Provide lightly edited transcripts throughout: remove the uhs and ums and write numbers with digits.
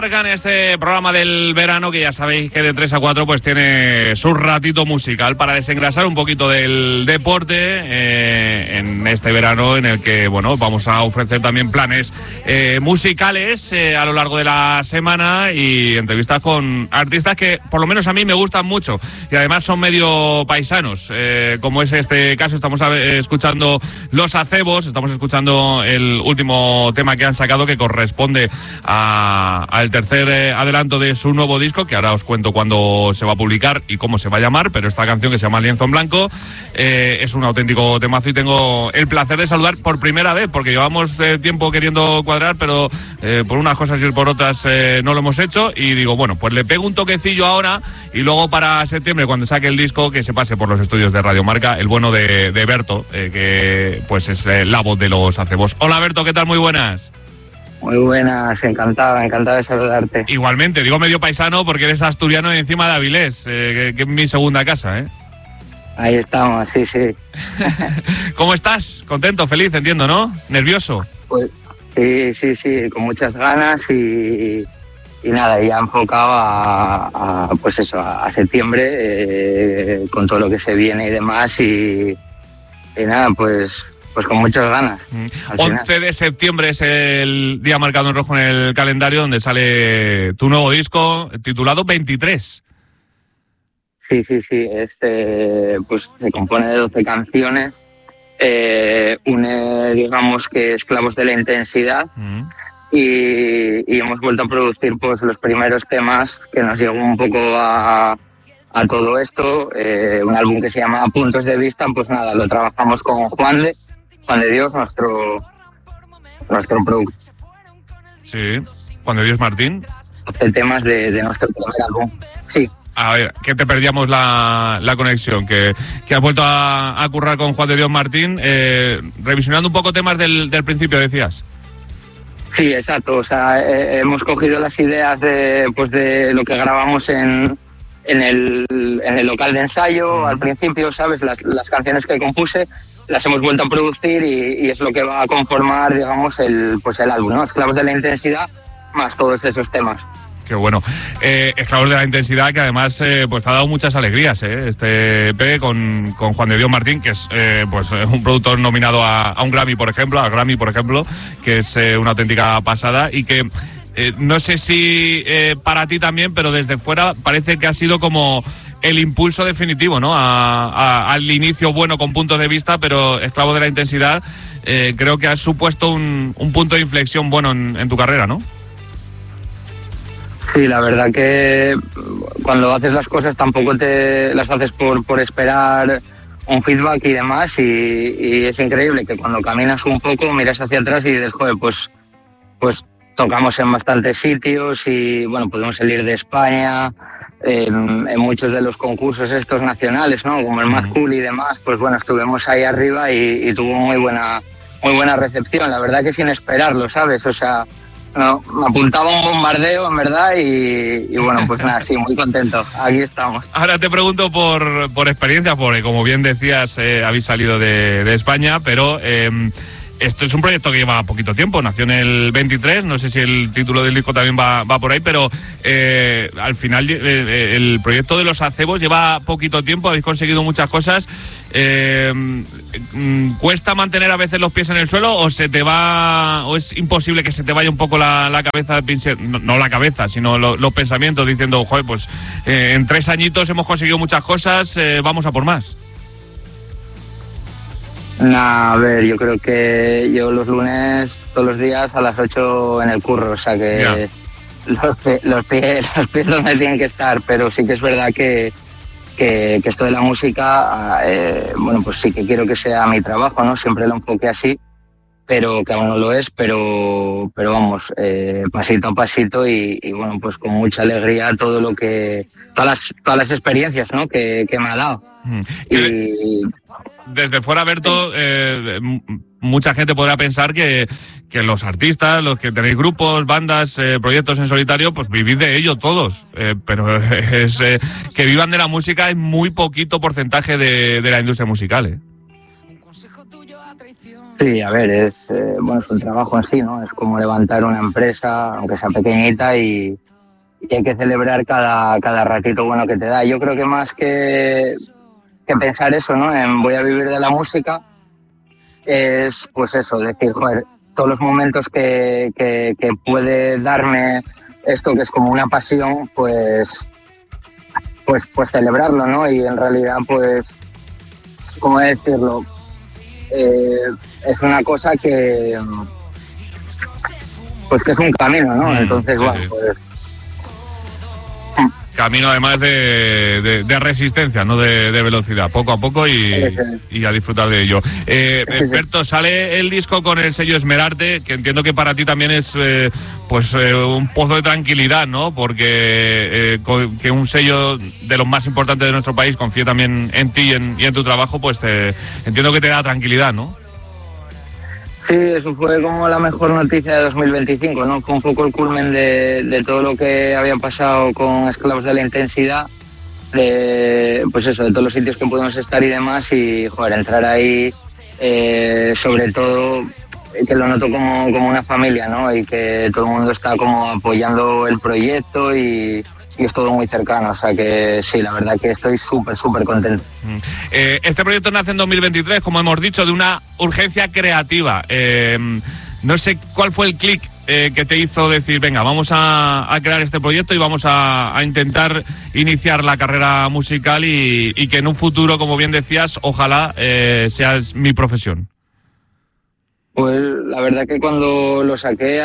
En este programa del verano, que ya sabéis que de 3 a 4 pues tiene su ratito musical para desengrasar un poquito del deporte en este verano, en el que bueno, vamos a ofrecer también planes musicales a lo largo de la semana y entrevistas con artistas que por lo menos a mí me gustan mucho y además son medio paisanos, como es este caso. Estamos escuchando Los Acebos, estamos escuchando el último tema que han sacado, que corresponde al tercer adelanto de su nuevo disco, que ahora os cuento cuándo se va a publicar y cómo se va a llamar, pero esta canción, que se llama Lienzo en Blanco, es un auténtico temazo y tengo el placer de saludar por primera vez, porque llevamos tiempo queriendo cuadrar, pero por unas cosas y por otras no lo hemos hecho, y digo, bueno, pues le pego un toquecillo ahora y luego para septiembre, cuando saque el disco, que se pase por los estudios de Radio Marca, el bueno de Berto, que pues es la voz de Los Acebos. Hola Berto, ¿qué tal? Muy buenas. Muy buenas, encantado de saludarte. Igualmente, digo medio paisano porque eres asturiano y encima de Avilés, que es mi segunda casa, ¿eh? Ahí estamos, sí. ¿Cómo estás? ¿Contento, feliz, entiendo, no? ¿Nervioso? Pues sí, con muchas ganas y nada, ya enfocado a septiembre, con todo lo que se viene y demás y nada, pues con muchas ganas. 11 de septiembre es el día marcado en rojo en el calendario, donde sale tu nuevo disco titulado 23. Sí. Pues se compone de 12 canciones. Digamos que Esclavos de la Intensidad. Y hemos vuelto a producir pues los primeros temas que nos llegó un poco a todo esto. Un álbum que se llama Puntos de Vista, pues nada, lo trabajamos con Juan de Dios, nuestro productor. Sí, Juan de Dios Martín. Hace temas de nuestro primer álbum. Sí. A ver, que te perdíamos la conexión, que has vuelto a currar con Juan de Dios Martín, revisionando un poco temas del principio, decías. Sí, exacto. O sea, hemos cogido las ideas de lo que grabamos en el local de ensayo al principio, ¿sabes? Las canciones que compuse las hemos vuelto a producir y es lo que va a conformar, digamos, el álbum, ¿no? Esclavos de la Intensidad, más todos esos temas. Qué bueno. Esclavos de la Intensidad, que además pues te ha dado muchas alegrías, este EP con Juan de Dios Martín, que es pues un productor nominado a un Grammy, por ejemplo, que es una auténtica pasada y que no sé si para ti también, pero desde fuera parece que ha sido como el impulso definitivo, ¿no? Al inicio, bueno, con puntos de vista, pero Esclavo de la Intensidad creo que ha supuesto un punto de inflexión bueno en tu carrera, ¿no? Sí, la verdad que cuando haces las cosas tampoco te las haces por esperar un feedback y demás, y es increíble que cuando caminas un poco miras hacia atrás y dices, joder, pues tocamos en bastantes sitios y bueno, pudimos salir de España en muchos de los concursos estos nacionales, ¿no? Como el Mad Cool y demás, pues bueno, estuvimos ahí arriba y tuvo muy buena recepción, la verdad que sin esperarlo, ¿sabes? O sea, no, me apuntaba un bombardeo, en verdad, y bueno, pues nada, sí, muy contento. Aquí estamos. Ahora te pregunto por experiencia, porque como bien decías, habéis salido de España, pero esto es un proyecto que lleva poquito tiempo, nació en el 23, no sé si el título del disco también va por ahí, pero al final el proyecto de Los Acebos lleva poquito tiempo, habéis conseguido muchas cosas. ¿Cuesta mantener a veces los pies en el suelo o es imposible que se te vaya un poco la cabeza, no la cabeza, sino los pensamientos, diciendo, joder, pues en 3 añitos hemos conseguido muchas cosas, vamos a por más? A ver, yo creo que yo los lunes todos los días a las 8 en el curro, o sea que los pies donde tienen que estar, pero sí que es verdad que esto de la música, bueno, pues sí que quiero que sea mi trabajo, ¿no? Siempre lo enfoqué así, pero que aún no lo es, pero vamos, pasito a pasito y bueno, pues con mucha alegría todo lo que, todas las experiencias, ¿no? que me ha dado. Y desde fuera, Berto, mucha gente podrá pensar que los artistas, los que tenéis grupos, bandas, proyectos en solitario, pues vivís de ello todos. Pero es que vivan de la música es muy poquito porcentaje de la industria musical, ¿eh? Sí, a ver, es un trabajo en sí, ¿no? Es como levantar una empresa, aunque sea pequeñita, y hay que celebrar cada ratito bueno que te da. Yo creo que más que pensar eso, ¿no? En voy a vivir de la música, es pues eso, decir, joder, todos los momentos que puede darme esto, que es como una pasión, pues celebrarlo, ¿no? Y en realidad, pues, ¿cómo decirlo? Es una cosa que es un camino, ¿no? Entonces, sí, bueno, sí. pues... Camino además de resistencia, no de velocidad, poco a poco y a disfrutar de ello. Berto, sale el disco con el sello Esmerarte, que entiendo que para ti también es un pozo de tranquilidad, ¿no? Porque que un sello de los más importantes de nuestro país confíe también en ti y en tu trabajo, pues entiendo que te da tranquilidad, ¿no? Sí, eso fue como la mejor noticia de 2025, ¿no? Fue un poco el culmen de todo lo que había pasado con Esclavos de la Intensidad, de todos los sitios que pudimos estar y demás, y, joder, entrar ahí, sobre todo, que lo noto como una familia, ¿no? Y que todo el mundo está como apoyando el proyecto y es todo muy cercano, o sea que sí, la verdad que estoy súper contento. Este proyecto nace en 2023, como hemos dicho, de una urgencia creativa. No sé cuál fue el clic que te hizo decir, venga, vamos a crear este proyecto y vamos a intentar iniciar la carrera musical y que en un futuro, como bien decías, ojalá seas mi profesión. Pues la verdad que cuando lo saqué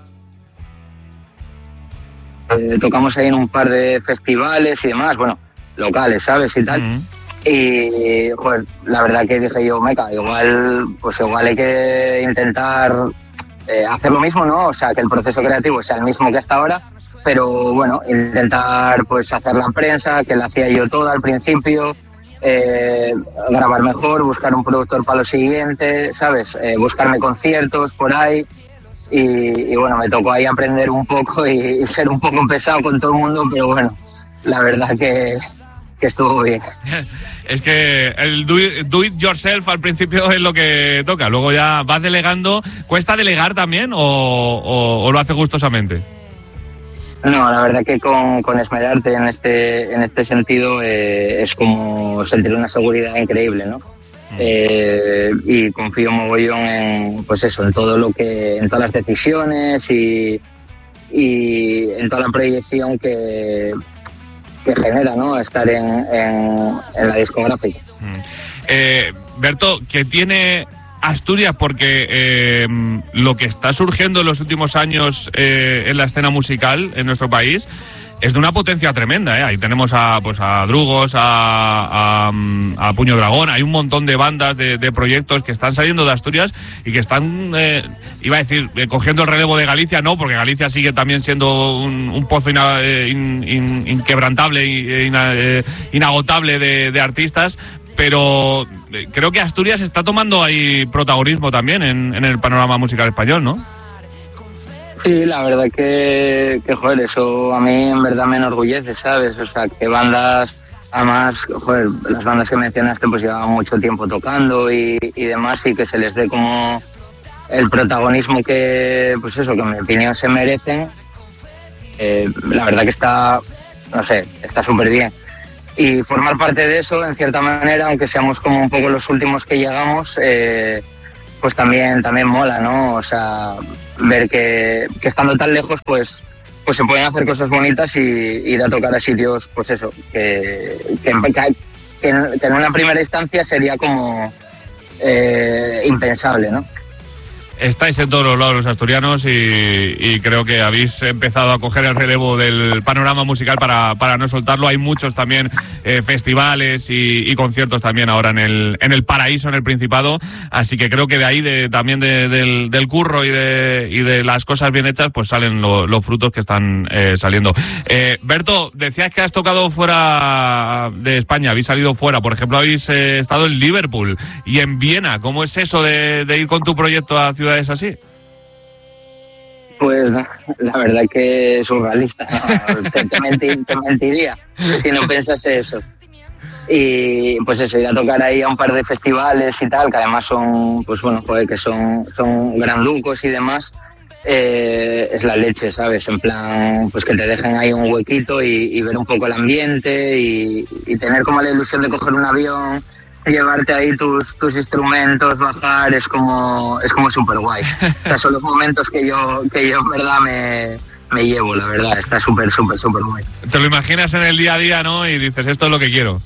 tocamos ahí en un par de festivales y demás, bueno, locales, ¿sabes? Y tal. Y, joder, la verdad que dije yo, meca, igual hay que intentar hacer lo mismo, ¿no? O sea, que el proceso creativo sea el mismo que hasta ahora, pero bueno, intentar pues hacer la prensa, que la hacía yo toda al principio, grabar mejor, buscar un productor para lo siguiente, ¿sabes? Buscarme conciertos por ahí. Y bueno, me tocó ahí aprender un poco y ser un poco pesado con todo el mundo, pero bueno, la verdad que estuvo bien. Es que el do it yourself al principio es lo que toca, luego ya vas delegando. ¿Cuesta delegar también o lo haces gustosamente? No, la verdad que con Esmerarte en este sentido es como sentir una seguridad increíble, ¿no? Y confío mogollón en en todo en todas las decisiones y en toda la proyección que genera, ¿no? Estar en la discográfica. Berto, ¿qué tiene Asturias? Porque lo que está surgiendo en los últimos años en la escena musical en nuestro país es de una potencia tremenda, ¿eh? Ahí tenemos a Drugos, a Puño Dragón, hay un montón de bandas, de proyectos que están saliendo de Asturias y que están, cogiendo el relevo de Galicia, no, porque Galicia sigue también siendo un pozo inquebrantable e inagotable de artistas, pero creo que Asturias está tomando ahí protagonismo también en el panorama musical español, ¿no? Sí, la verdad que joder, eso a mí en verdad me enorgullece, ¿sabes? O sea, que bandas, además, joder, las bandas que mencionaste pues llevaban mucho tiempo tocando y demás, y que se les dé como el protagonismo que en mi opinión se merecen. La verdad que está súper bien. Y formar parte de eso, en cierta manera, aunque seamos como un poco los últimos que llegamos, pues también mola, ¿no? O sea, ver que estando tan lejos, pues se pueden hacer cosas bonitas y ir a tocar a sitios, que en una primera instancia sería como impensable, ¿no? Estáis en todos los lados los asturianos y creo que habéis empezado a coger el relevo del panorama musical para no soltarlo. Hay muchos también festivales y conciertos también ahora en el Paraíso, en el Principado, así que creo que de ahí también del curro y de las cosas bien hechas pues salen los frutos que están saliendo. Berto, decías que has tocado fuera de España, habéis salido fuera, por ejemplo habéis estado en Liverpool y en Viena. ¿Cómo es eso de ir con tu proyecto a ciudades así? Pues la verdad que es surrealista, ¿no? te mentiría si no pensase eso. y pues eso, ir a tocar ahí a un par de festivales y tal, que además son, pues bueno, joder, que son granducos y demás, es la leche, ¿sabes? En plan, pues que te dejen ahí un huequito y ver un poco el ambiente y tener como la ilusión de coger un avión, llevarte ahí tus instrumentos, bajar, es como súper guay. O sea, son los momentos que yo en verdad me llevo, la verdad, está súper guay. Te lo imaginas en el día a día, ¿no? Y dices, esto es lo que quiero.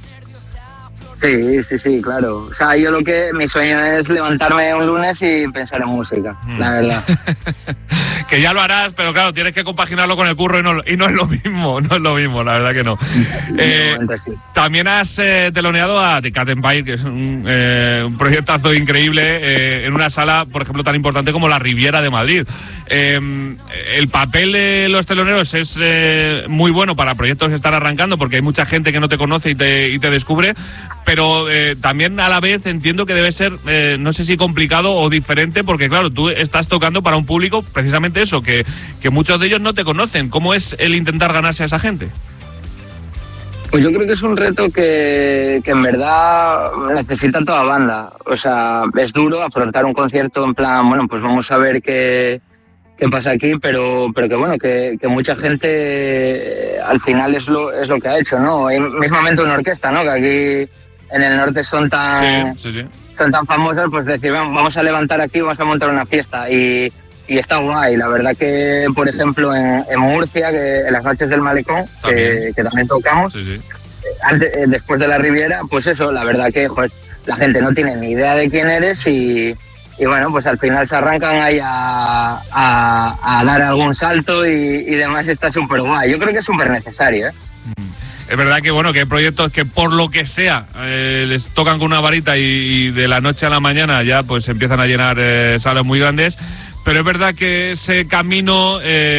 Sí, claro. O sea, mi sueño es levantarme un lunes y pensar en música, la verdad. Que ya lo harás, pero claro, tienes que compaginarlo con el curro y no es lo mismo, la verdad que no. Sí. También has teloneado a The Cat Empire, que es un proyectazo increíble, en una sala, por ejemplo, tan importante como la Riviera de Madrid. El papel de los teloneros es muy bueno para proyectos que están arrancando, porque hay mucha gente que no te conoce y te descubre, pero también a la vez entiendo que debe ser, no sé si complicado o diferente, porque claro, tú estás tocando para un público, precisamente eso, que muchos de ellos no te conocen. ¿Cómo es el intentar ganarse a esa gente? Pues yo creo que es un reto que en verdad necesita toda banda. O sea, es duro afrontar un concierto en plan, bueno, pues vamos a ver qué pasa aquí, pero que bueno, que mucha gente al final es lo que ha hecho, ¿no? Mismamente una orquesta, ¿no? Que aquí en el norte son tan famosas, pues decir, vamos a levantar aquí, vamos a montar una fiesta y está guay. La verdad que, por ejemplo, en Murcia, que en las noches del Malecón, que también tocamos, después de la Riviera, pues eso, la verdad que, joder, la gente no tiene ni idea de quién eres y bueno, pues al final se arrancan ahí a dar algún salto y demás, está súper guay. Yo creo que es súper necesario, ¿eh? Es verdad que bueno, que hay proyectos que por lo que sea les tocan con una varita y de la noche a la mañana ya pues empiezan a llenar salas muy grandes, pero es verdad que ese camino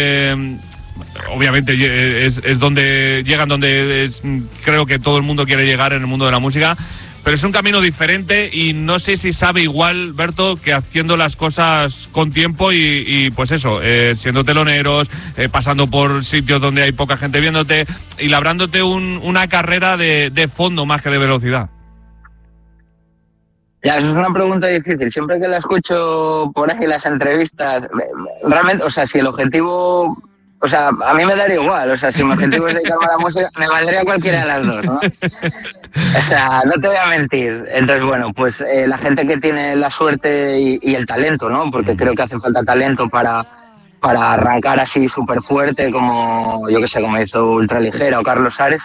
obviamente es donde llegan, creo que todo el mundo quiere llegar en el mundo de la música, pero es un camino diferente y no sé si sabe igual, Berto, que haciendo las cosas con tiempo y pues eso, siendo teloneros, pasando por sitios donde hay poca gente viéndote y labrándote una carrera de fondo más que de velocidad. Ya, eso es una pregunta difícil. Siempre que la escucho por ahí en las entrevistas, realmente, o sea, si el objetivo... O sea, a mí me daría igual, o sea, si mi objetivo es dedicarme a la música, me valdría cualquiera de las dos, ¿no? O sea, no te voy a mentir. Entonces, bueno, pues la gente que tiene la suerte y el talento, ¿no? Porque creo que hace falta talento para arrancar así súper fuerte, como, yo que sé, como hizo Ultraligera o Carlos Ares,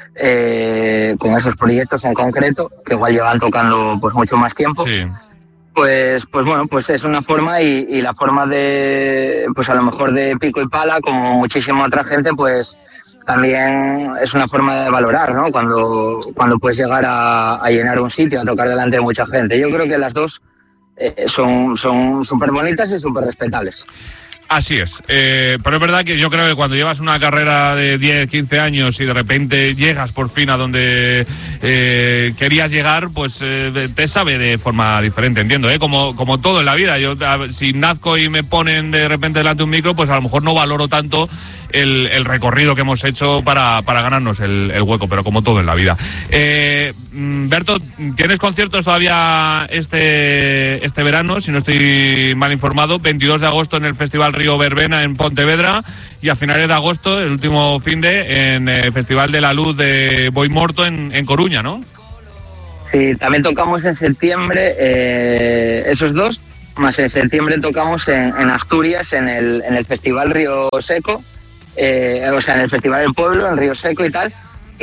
con esos proyectos en concreto, que igual llevan tocando pues mucho más tiempo. Sí. Pues bueno, pues es una forma y la forma de, pues a lo mejor de pico y pala, como muchísima otra gente, pues también es una forma de valorar, ¿no? Cuando puedes llegar a llenar un sitio, a tocar delante de mucha gente. Yo creo que las dos son súper bonitas y súper respetables. Así es, pero es verdad que yo creo que cuando llevas una carrera de 10, 15 años y de repente llegas por fin a donde querías llegar, pues te sabe de forma diferente, entiendo, como todo en la vida. Yo si nazco y me ponen de repente delante de un micro, pues a lo mejor no valoro tanto el recorrido que hemos hecho para ganarnos el hueco, pero como todo en la vida. Berto, ¿tienes conciertos todavía este verano? Si no estoy mal informado, 22 de agosto en el Festival Río Verbena en Pontevedra y a finales de agosto, el último en el Festival de la Luz de Boimorto en Coruña, ¿no? Sí, también tocamos en septiembre, esos dos, más en septiembre tocamos en Asturias, en el Festival Río Seco, o sea, en el Festival del Pueblo, en Río Seco y tal.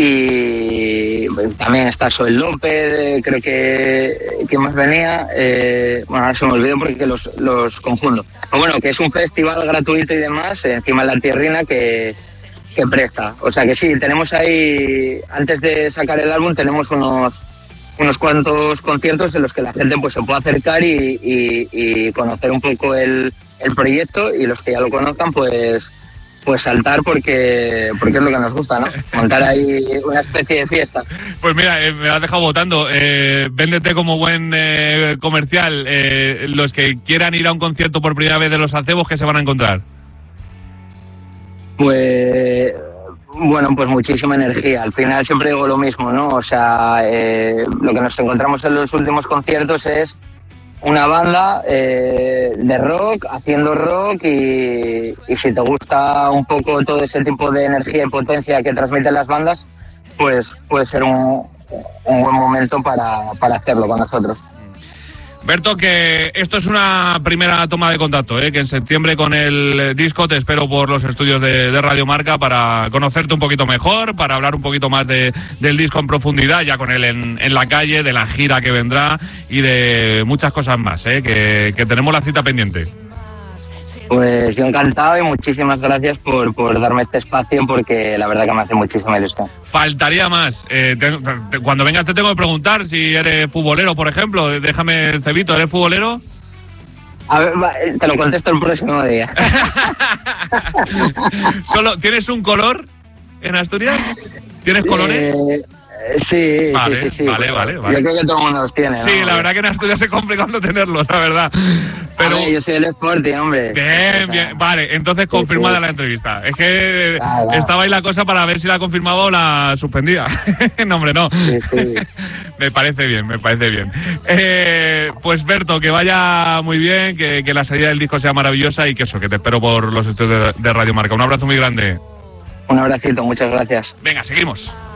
Y también está Soel López, creo que ¿quién más venía? Bueno, ahora se me olvidó porque los confundo. Pero bueno, que es un festival gratuito y demás, encima de la tierrina que presta. O sea que sí, tenemos ahí, antes de sacar el álbum, tenemos unos cuantos conciertos en los que la gente pues se puede acercar y conocer un poco el proyecto, y los que ya lo conozcan pues saltar porque es lo que nos gusta, ¿no? Montar ahí una especie de fiesta. Pues mira, me has dejado votando. Véndete como buen comercial. Los que quieran ir a un concierto por primera vez de Los Acebos, ¿qué se van a encontrar? Pues Bueno, pues muchísima energía. Al final siempre digo lo mismo, ¿no? O sea, lo que nos encontramos en los últimos conciertos es una banda de rock, haciendo rock y si te gusta un poco todo ese tipo de energía y potencia que transmiten las bandas, pues puede ser un buen momento para hacerlo con nosotros. Berto, que esto es una primera toma de contacto, que en septiembre con el disco te espero por los estudios de Radio Marca para conocerte un poquito mejor, para hablar un poquito más del disco en profundidad, ya con él en la calle, de la gira que vendrá y de muchas cosas más, que tenemos la cita pendiente. Pues yo encantado y muchísimas gracias por darme este espacio, porque la verdad que me hace muchísima ilusión. Faltaría más. Cuando vengas te tengo que preguntar si eres futbolero, por ejemplo. Déjame el cebito, ¿eres futbolero? A ver, te lo contesto el próximo día. ¿Tienes un color en Asturias? ¿Tienes colores? Sí, vale, sí. Vale. Yo creo que todo el mundo los tiene, ¿no? Sí, la verdad que en Asturias es complicado tenerlos, la verdad. Pero ver, yo soy del Sporting, hombre. Bien. Vale, entonces confirmada la entrevista. Es que estaba ahí la cosa para ver si la confirmaba o la suspendía. No, hombre, no. Sí. Me parece bien. Pues Berto, que vaya muy bien, que la salida del disco sea maravillosa y que te espero por los estudios de Radio Marca. Un abrazo muy grande. Un abracito, muchas gracias. Venga, seguimos.